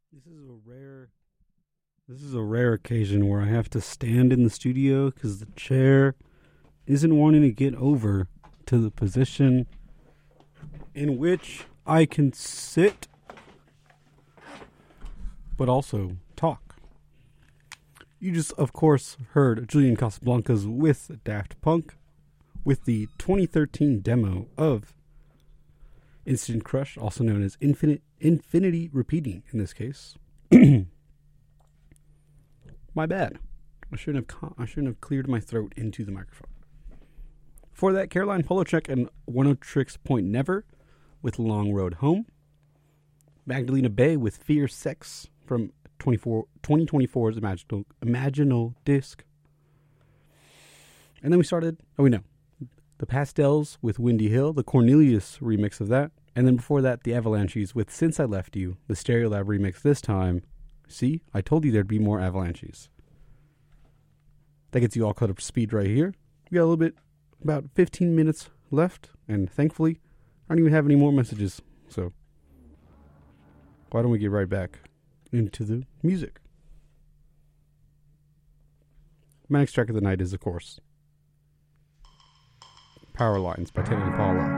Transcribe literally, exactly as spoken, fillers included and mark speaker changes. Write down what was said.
Speaker 1: This is a rare. This is a rare occasion where I have to stand in the studio because the chair isn't wanting to get over to the position in which I can sit, but also talk. You just, of course, heard Julian Casablancas with Daft Punk with the twenty thirteen demo of Instant Crush, also known as Infinite Infinity Repeating in this case. My bad. I shouldn't have I shouldn't have cleared my throat into the microphone. For that, Caroline Polachek and Oneohtrix Point Never with Long Road Home. Magdalena Bay with Fear Sex from twenty twenty-four's Imaginal, Imaginal Disc. And then we started, oh we know, the Pastels with Windy Hill, the Cornelius remix of that. And then before that, the Avalanches with Since I Left You, the Stereolab remix this time. See, I told you there'd be more Avalanches. That gets you all caught up to speed right here. We got a little bit, about fifteen minutes left, and thankfully, I don't even have any more messages. So, why don't we get right back into the music? My next track of the night is, of course, Power Lines by Tame Impala.